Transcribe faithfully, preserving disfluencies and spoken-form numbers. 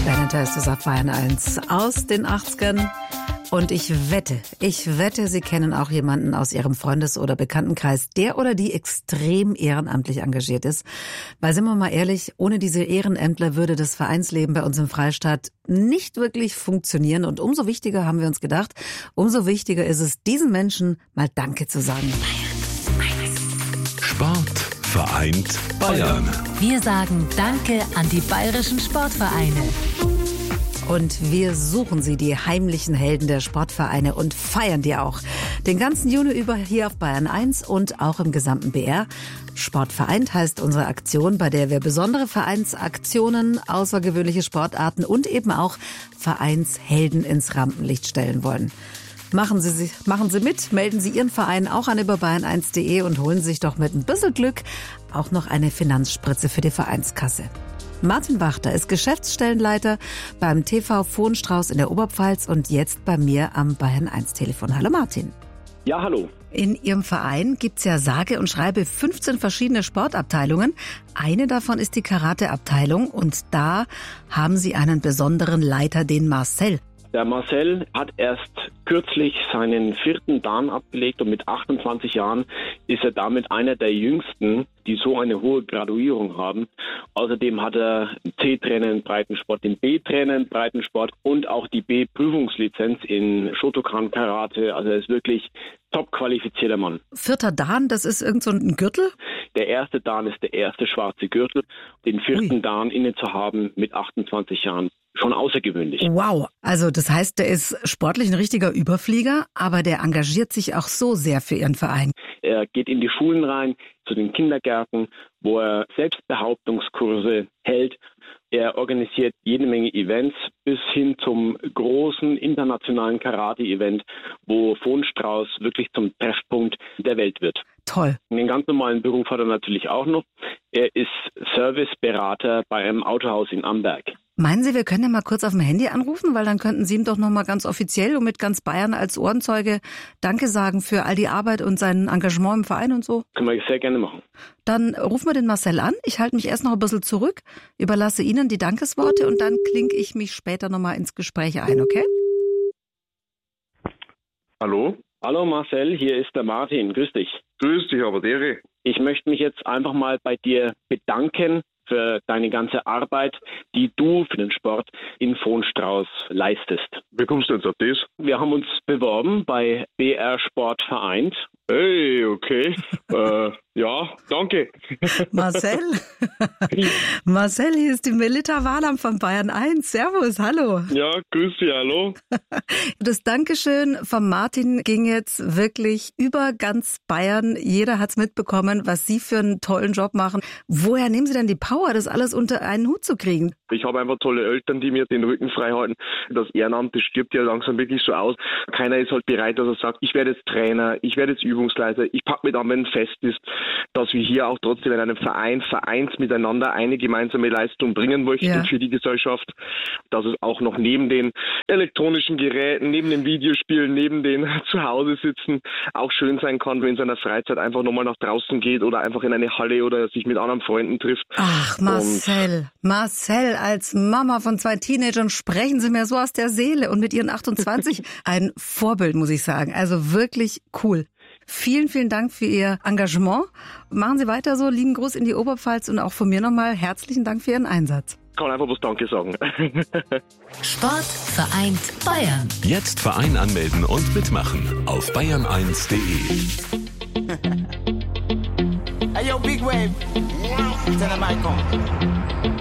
Baneta ist es auf Bayern eins aus den achtzigern. Und ich wette, ich wette, Sie kennen auch jemanden aus Ihrem Freundes- oder Bekanntenkreis, der oder die extrem ehrenamtlich engagiert ist. Weil, sind wir mal ehrlich, ohne diese Ehrenämtler würde das Vereinsleben bei uns im Freistaat nicht wirklich funktionieren. Und umso wichtiger haben wir uns gedacht, umso wichtiger ist es, diesen Menschen mal Danke zu sagen. Sport vereint Bayern. Wir sagen Danke an die bayerischen Sportvereine. Und wir suchen sie, die heimlichen Helden der Sportvereine, und feiern die auch. Den ganzen Juni über hier auf Bayern eins und auch im gesamten B R. Sportvereint heißt unsere Aktion, bei der wir besondere Vereinsaktionen, außergewöhnliche Sportarten und eben auch Vereinshelden ins Rampenlicht stellen wollen. Machen Sie, machen Sie mit, melden Sie Ihren Verein auch an über bayern eins punkt de und holen Sie sich doch mit ein bisschen Glück auch noch eine Finanzspritze für die Vereinskasse. Martin Wachter ist Geschäftsstellenleiter beim T V Vohenstrauß in der Oberpfalz und jetzt bei mir am Bayern eins Telefon. Hallo Martin. Ja, hallo. In Ihrem Verein gibt's ja sage und schreibe fünfzehn verschiedene Sportabteilungen. Eine davon ist die Karate-Abteilung und da haben Sie einen besonderen Leiter, den Marcel. Der Marcel hat erst kürzlich seinen vierten Dan abgelegt und mit achtundzwanzig Jahren ist er damit einer der jüngsten, die so eine hohe Graduierung haben. Außerdem hat er C-Trainer in Breitensport, den B-Trainer in Breitensport und auch die B-Prüfungslizenz in Shotokan Karate. Also er ist wirklich top qualifizierter Mann. Vierter Dan, das ist irgend so ein Gürtel? Der erste Dan ist der erste schwarze Gürtel. Den vierten Ui. Dan inne zu haben mit achtundzwanzig Jahren. Schon außergewöhnlich. Wow, also das heißt, der ist sportlich ein richtiger Überflieger, aber der engagiert sich auch so sehr für Ihren Verein. Er geht in die Schulen rein, zu den Kindergärten, wo er Selbstbehauptungskurse hält. Er organisiert jede Menge Events bis hin zum großen internationalen Karate-Event, wo Vohenstrauß wirklich zum Treffpunkt der Welt wird. Toll. Den ganz normalen Beruf hat er natürlich auch noch. Er ist Serviceberater bei einem Autohaus in Amberg. Meinen Sie, wir können ja mal kurz auf dem Handy anrufen, weil dann könnten Sie ihm doch noch mal ganz offiziell und mit ganz Bayern als Ohrenzeuge Danke sagen für all die Arbeit und sein Engagement im Verein und so? Können wir sehr gerne machen. Dann rufen wir den Marcel an. Ich halte mich erst noch ein bisschen zurück, überlasse Ihnen die Dankesworte und dann klinke ich mich später noch mal ins Gespräch ein, okay? Hallo? Hallo Marcel, hier ist der Martin. Grüß dich. Grüß dich, aber dere. Ich möchte mich jetzt einfach mal bei dir bedanken für deine ganze Arbeit, die du für den Sport in Vohenstrauß leistest. Wie kommst du jetzt auf das? Wir haben uns beworben bei B R Sport vereint. Hey, okay. äh, ja, danke. Marcel? Marcel, hier ist die Melita Wahlam von Bayern eins. Servus, hallo. Ja, grüß dich, hallo. Das Dankeschön von Martin ging jetzt wirklich über ganz Bayern. Jeder hat's mitbekommen, was Sie für einen tollen Job machen. Woher nehmen Sie denn die Power, das alles unter einen Hut zu kriegen? Ich habe einfach tolle Eltern, die mir den Rücken frei halten. Das Ehrenamt, das stirbt ja langsam wirklich so aus. Keiner ist halt bereit, dass er sagt, ich werde jetzt Trainer, ich werde jetzt Übungsleiter, ich packe mit an, wenn ein Fest ist, dass wir hier auch trotzdem in einem Verein, vereins miteinander eine gemeinsame Leistung bringen möchten ja. für die Gesellschaft. Dass es auch noch neben den elektronischen Geräten, neben den Videospielen, neben den Zuhause sitzen, auch schön sein kann, wenn es in seiner Freizeit einfach nochmal nach draußen geht oder einfach in eine Halle oder sich mit anderen Freunden trifft. Ach, Marcel, Und Marcel, als Mama von zwei Teenagern sprechen Sie mir so aus der Seele und mit Ihren achtundzwanzig ein Vorbild, muss ich sagen. Also wirklich cool. Vielen, vielen Dank für Ihr Engagement. Machen Sie weiter so, lieben Gruß in die Oberpfalz und auch von mir nochmal herzlichen Dank für Ihren Einsatz. Ich kann einfach was Danke sagen. Sport vereint Bayern. Jetzt Verein anmelden und mitmachen auf bayern eins punkt de. Hey yo, Big Wave. Tell them I come.